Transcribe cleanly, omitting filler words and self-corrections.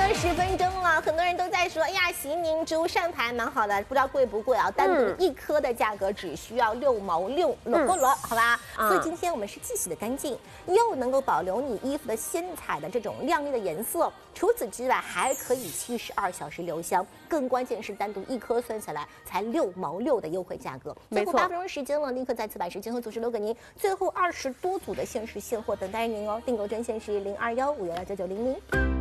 10分钟了，很多人都在说，哎呀，席宁植物膳盘蛮好的，不知道贵不贵啊？单独1颗的价格只需要6毛6，够了，好吧？所以今天我们是既洗得干净，又能够保留你衣服的鲜彩的这种亮丽的颜色。除此之外，还可以72小时留香。更关键是，单独1颗算下来才6毛6的优惠价格。最后8分钟时间了，立刻再次把时间和组织留给您。最后20多组的限时现货等待您哦，订购专线是0215119900。